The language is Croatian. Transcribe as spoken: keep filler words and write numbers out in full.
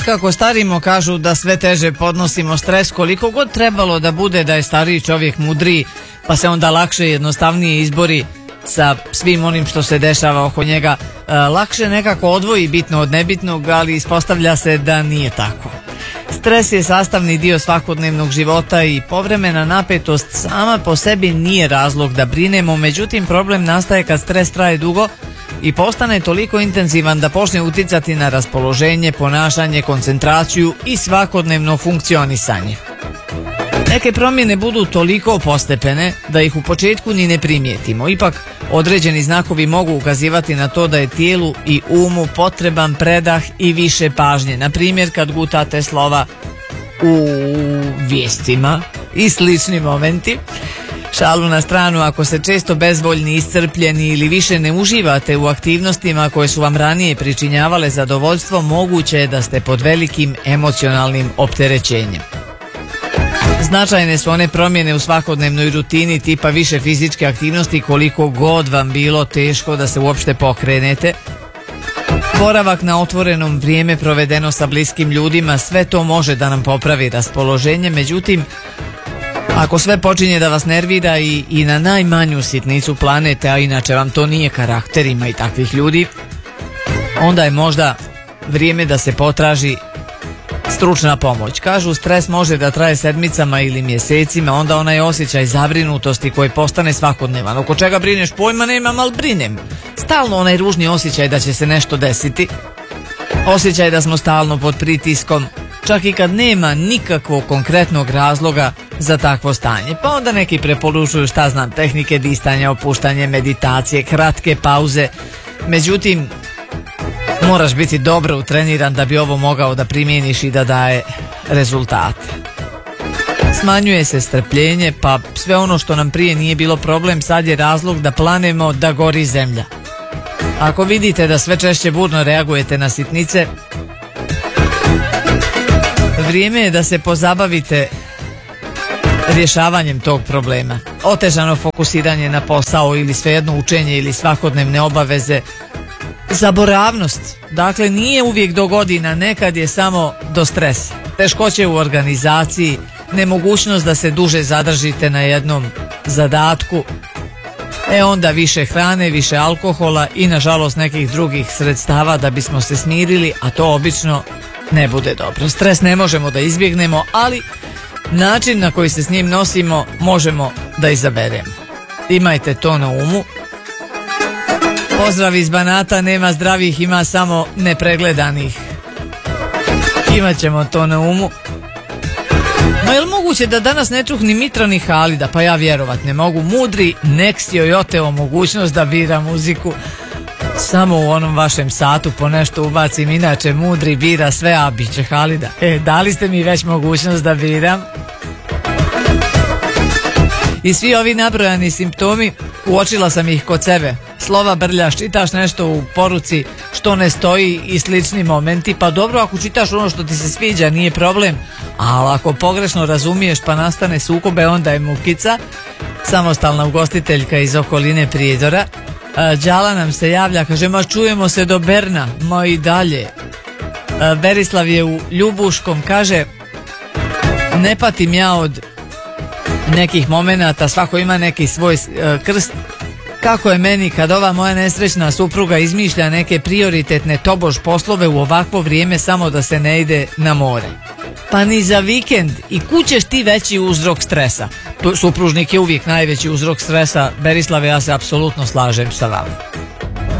Kako starimo kažu da sve teže podnosimo stres, koliko god trebalo da bude da je stariji čovjek mudriji, pa se onda lakše i jednostavnije izbori sa svim onim što se dešava oko njega. E, lakše nekako odvoji bitno od nebitnog, ali ispostavlja se da nije tako. Stres je sastavni dio svakodnevnog života i povremena napetost sama po sebi nije razlog da brinemo, međutim problem nastaje kad stres traje dugo i postane toliko intenzivan da počne uticati na raspoloženje, ponašanje, koncentraciju i svakodnevno funkcionisanje. Neke promjene budu toliko postepene da ih u početku ni ne primijetimo. Ipak određeni znakovi mogu ukazivati na to da je tijelu i umu potreban predah i više pažnje. Na primjer, kad gutate slova u vijestima i slični momenti. Šalu na stranu, ako ste često bezvoljni, iscrpljeni ili više ne uživate u aktivnostima koje su vam ranije pričinjavale zadovoljstvo, moguće je da ste pod velikim emocionalnim opterećenjem. Značajne su one promjene u svakodnevnoj rutini tipa više fizičke aktivnosti, koliko god vam bilo teško da se uopšte pokrenete. Boravak na otvorenom, vrijeme provedeno sa bliskim ljudima, sve to može da nam popravi raspoloženje, međutim, ako sve počinje da vas nervira i, i na najmanju sitnicu planete, a inače vam to nije karakter, ima i takvih ljudi, onda je možda vrijeme da se potraži stručna pomoć. Kažu, stres može da traje sedmicama ili mjesecima, onda onaj osjećaj zabrinutosti koji postane svakodnevan. Oko čega brineš? Pojma nemam, ali brinem. Stalno onaj ružni osjećaj da će se nešto desiti. Osjećaj da smo stalno pod pritiskom, čak i kad nema nikakvog konkretnog razloga za takvo stanje. Pa onda neki preporučuju, šta znam, tehnike disanja, opuštanje, meditacije, kratke pauze. Međutim, moraš biti dobro utreniran da bi ovo mogao da primjeniš i da daje rezultate. Smanjuje se strpljenje, pa sve ono što nam prije nije bilo problem, sad je razlog da planemo da gori zemlja. Ako vidite da sve češće burno reagujete na sitnice, vrijeme je da se pozabavite rješavanjem tog problema. Otežano fokusiranje na posao ili svejedno učenje ili svakodnevne obaveze. Zaboravnost, dakle nije uvijek do godina, nekad je samo do stresa. Teškoće u organizaciji, nemogućnost da se duže zadržite na jednom zadatku, e onda više hrane, više alkohola i nažalost nekih drugih sredstava da bismo se smirili, a to obično ne bude dobro. Stres ne možemo da izbjegnemo, ali način na koji se s njim nosimo možemo da izaberemo. Imajte to na umu. Pozdrav iz Banata, nema zdravih, ima samo nepregledanih. Imaćemo to na umu. Ma je li moguće da danas ne čuh ni Mitra ni Halida? Pa ja vjerovat ne mogu. Mudri Next joj oteo mogućnost da bira muziku. Samo u onom vašem satu po nešto ubacim, inače Mudri bira sve, a bit će Halida. E, dali ste mi već mogućnost da biram. I svi ovi nabrojani simptomi, uočila sam ih kod sebe. Slova brljaš, čitaš nešto u poruci što ne stoji i slični momenti, pa dobro, ako čitaš ono što ti se sviđa nije problem, ali ako pogrešno razumiješ pa nastane sukobe, onda je mukica. Samostalna ugostiteljka iz okoline Prijedora, Đala nam se javlja, kaže, ma čujemo se do Berna, ma i dalje. Berislav je u Ljubuškom, kaže, ne patim ja od nekih momenata, svako ima neki svoj krst. Kako je meni kad ova moja nesrećna supruga izmišlja neke prioritetne tobož poslove u ovakvo vrijeme samo da se ne ide na more. Pa ni za vikend i kućeš ti veći uzrok stresa. Supružnik je uvijek najveći uzrok stresa. Berislave, ja se apsolutno slažem sa vama.